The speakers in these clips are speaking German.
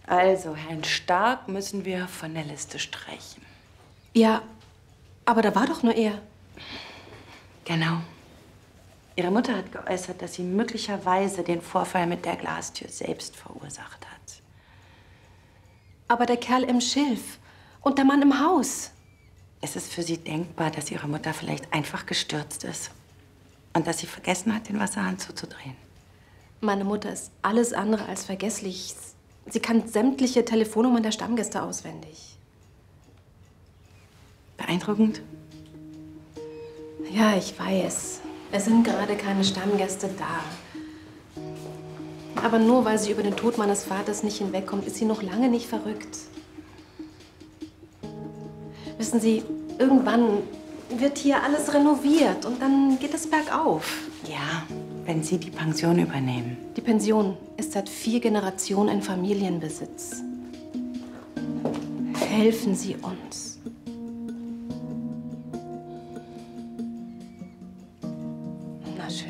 Also, Herrn Stark müssen wir von der Liste streichen. Ja, aber da war doch nur er. Genau. Ihre Mutter hat geäußert, dass sie möglicherweise den Vorfall mit der Glastür selbst verursacht hat. Aber der Kerl im Schilf und der Mann im Haus. Es ist für Sie denkbar, dass Ihre Mutter vielleicht einfach gestürzt ist und dass sie vergessen hat, den Wasserhahn zuzudrehen. Meine Mutter ist alles andere als vergesslich. Sie kann sämtliche Telefonnummern der Stammgäste auswendig. Beeindruckend? Ja, ich weiß. Es sind gerade keine Stammgäste da. Aber nur weil sie über den Tod meines Vaters nicht hinwegkommt, ist sie noch lange nicht verrückt. Wissen Sie, irgendwann wird hier alles renoviert und dann geht es bergauf. Ja, wenn Sie die Pension übernehmen. Die Pension ist seit 4 Generationen in Familienbesitz. Helfen Sie uns. Na schön.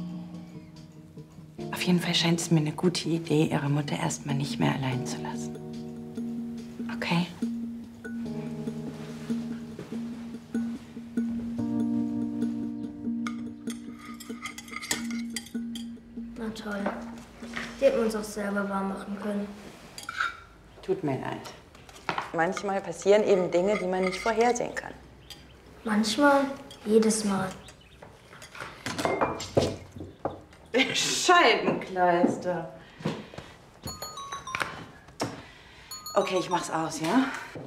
Auf jeden Fall scheint es mir eine gute Idee, Ihre Mutter erstmal nicht mehr allein zu lassen. Okay? Na toll. Die hätten wir uns auch selber warm machen können. Tut mir leid. Manchmal passieren eben Dinge, die man nicht vorhersehen kann. Manchmal, jedes Mal. Scheibenkleister. Okay, ich mach's aus, ja?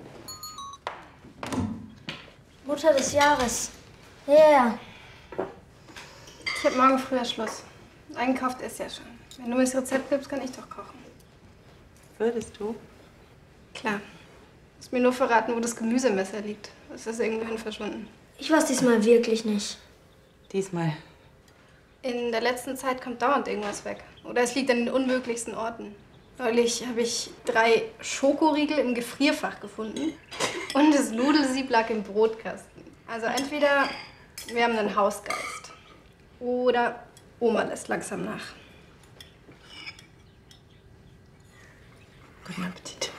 Mutter des Jahres. Yeah. Ich hab morgen früher Schluss. Einkauft ist ja schon. Wenn du mir das Rezept gibst, kann ich doch kochen. Würdest du? Klar. Du musst mir nur verraten, wo das Gemüsemesser liegt. Es ist irgendwohin verschwunden. Ich weiß diesmal wirklich nicht. Diesmal. In der letzten Zeit kommt dauernd irgendwas weg. Oder es liegt an den unmöglichsten Orten. Neulich habe ich 3 Schokoriegel im Gefrierfach gefunden und das Nudelsieb lag im Brotkasten. Also entweder wir haben einen Hausgeist oder Oma lässt langsam nach. Guten Appetit.